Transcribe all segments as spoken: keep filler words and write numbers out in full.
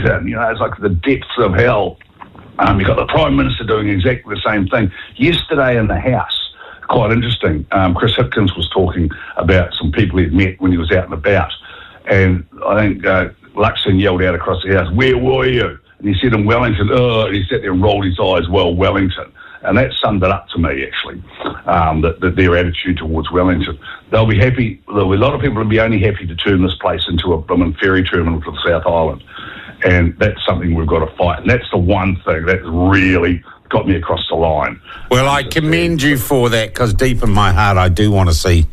Wellington, you know, it's like the depths of hell. Um, you've got the Prime Minister doing exactly the same thing. Yesterday in the House, quite interesting, um, Chris Hipkins was talking about some people he'd met when he was out and about. And I think uh, Luxon yelled out across the House, "Where were you?" And he said, "In Wellington." Oh, and he sat there and rolled his eyes, "Well, Wellington." And that summed it up to me, actually, um, that, that their attitude towards Wellington. They'll be happy, there'll be a lot of people will be only happy to turn this place into a blooming ferry terminal to the South Island. And that's something we've got to fight. And that's the one thing that's really got me across the line. Well, I commend you for that, because deep in my heart I do want to see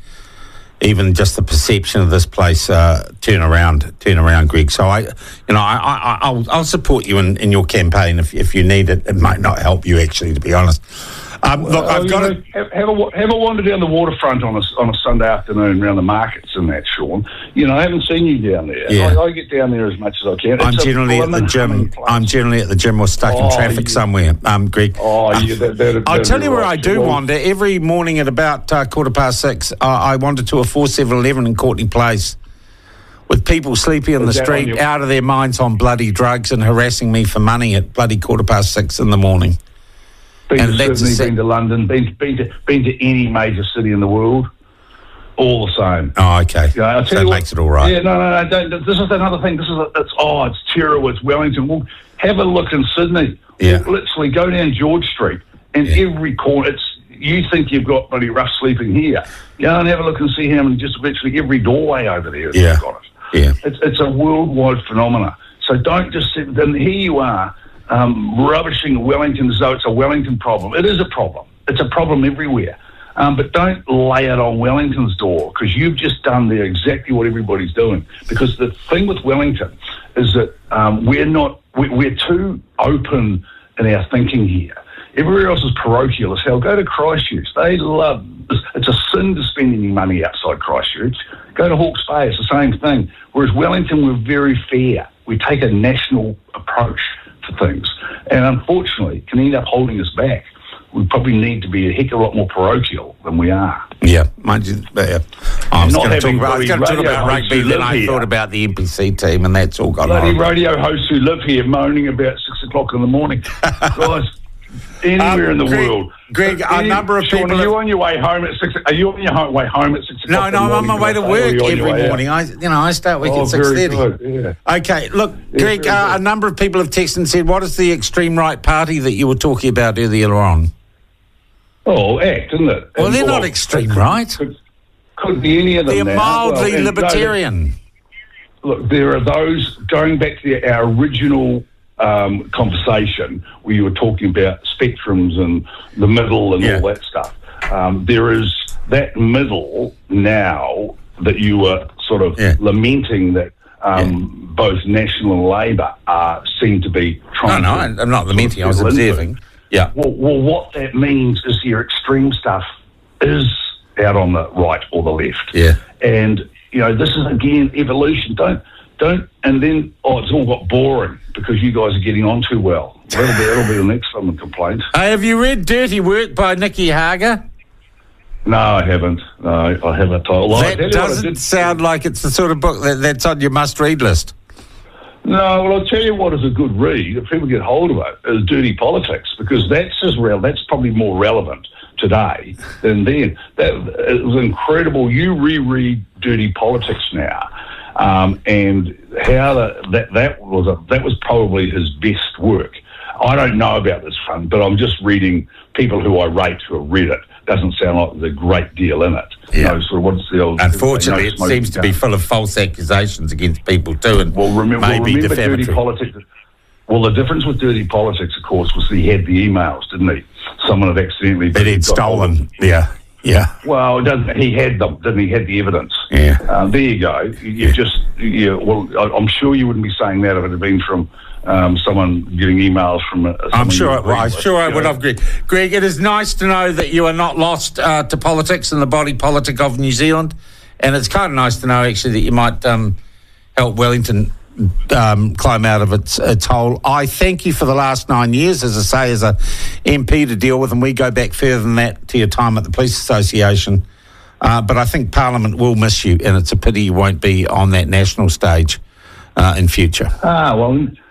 even just the perception of this place uh, turn around, turn around, Greg. So I, you know, I, I, I'll, I'll support you in, in your campaign if if you need it. It might not help you, actually, to be honest. Um, look, well, I've got know, to have, have a have a wander down the waterfront on a on a Sunday afternoon around the markets and that, Sean. You know, I haven't seen you down there. Yeah. I, I get down there as much as I can. I'm It's generally at the gym. I'm generally at the gym or stuck oh, in traffic you, somewhere, um, Greg. Oh, yeah, that, that, I'll that, tell you where right. I do well, wander. Every morning at about uh, quarter past six, uh, I wander to a four seven eleven in Courtney Place with people sleeping in the street, your... out of their minds on bloody drugs and harassing me for money at bloody quarter past six in the morning. Been and to Sydney, se- been to London, been, been, to, been to any major city in the world, all the same. Oh, okay. You know, I'll tell so you it what, makes it all right. Yeah, no, no, no. Don't, this is another thing. This is a, it's oh, it's Terror, it's Wellington. Well, have a look in Sydney. Yeah. Literally, go down George Street, and Yeah. every corner. It's you think you've got bloody rough sleeping here. Go and have a look and see how many. Just virtually every doorway over there has Yeah. got it. Yeah. It's it's a worldwide phenomenon. So don't just sit. Then here you are. Um, rubbishing Wellington as though it's a Wellington problem. It is a problem. It's a problem everywhere. Um, but don't lay it on Wellington's door, because you've just done there exactly what everybody's doing. Because the thing with Wellington is that um, we're not, we, we're too open in our thinking here. Everywhere else is parochial as hell. Go to Christchurch. They love, it's a sin to spend any money outside Christchurch. Go to Hawke's Bay, it's the same thing. Whereas Wellington, we're very fair. We take a national approach to things, and unfortunately can end up holding us back. We probably need to be a heck of a lot more parochial than we are. Yeah, mind you, uh, I was Not going to talk having about, I was going to talk radio about hosts rugby, who then live I here. thought about the N P C team, and that's all gone Bloody on. radio hosts who live here moaning about six o'clock in the morning. Guys, anywhere Um, in the Greg- world. Greg, a Any- number of Sean, people Are have- you on your way home at six? Are you on your home, way home at six No, o'clock? no, in the I'm on my way morning, to or are work you on your every way out? morning. I, you know, I start work Oh, at six very thirty. good, yeah. Okay, look, Yeah, Greg, very uh, good. a number of people have texted and said, what is the extreme right party that you were talking about earlier on? Oh, ACT, isn't it? Well, And, they're oh, not extreme right. Could, could be any of them They're now. mildly Well, and, libertarian. no, look, there are those, going back to the, our original um, conversation where you were talking about spectrums and the middle and Yeah. all that stuff. Um, there is that middle now that you were sort of Yeah. lamenting that um, both National and Labor uh, seem to be No, trying no, to... I'm not lamenting, I was sort of observing. Yeah. Well, well, what that means is your extreme stuff is out on the right or the left. Yeah. And, you know, this is, again, evolution. Don't, don't, and then, oh, it's all got boring because you guys are getting on too well. That'll be, that'll be the next someone complaint. Uh, have you read Dirty Work by Nicky Hager? No, I haven't. No, I haven't. Well, I tell That you what I doesn't did- sound like it's the sort of book that, that's on your must-read list. No, well, I'll tell you what is a good read, if people get hold of it, is Dirty Politics, because that's as real, that's probably more relevant today than then. That, it was incredible. You reread Dirty Politics now, um, and how the, that that was a, that was probably his best work. I don't know about this one, but I'm just reading people who I rate who have read it. Doesn't sound like there's a great deal in it. Yeah. You know, sort of what's the old... Unfortunately, no it smoking seems to be gun. full of false accusations against people too, and Well, remember, well, maybe remember Dirty defamatory. Politics. Well, the difference with Dirty Politics, of course, was he had the emails, didn't he? Someone had accidentally... That he'd got hold of stolen. Yeah, yeah. Well, it doesn't, he had them, didn't he? He had the evidence. Yeah. Uh, there you go. You just, yeah. Well, I, I'm sure you wouldn't be saying that if it had been from um, someone getting emails from. A, I'm sure. you I, well, I'm agree with, sure I you would know. have agreed. Greg, it is nice to know that you are not lost uh, to politics and the body politic of New Zealand, and it's kind of nice to know actually that you might um, help Wellington um, climb out of its its hole. I thank you for the last nine years, as I say, as a M P to deal with, and we go back further than that to your time at the Police Association. Uh, but I think Parliament will miss you, and it's a pity you won't be on that national stage uh, in future. Ah, well,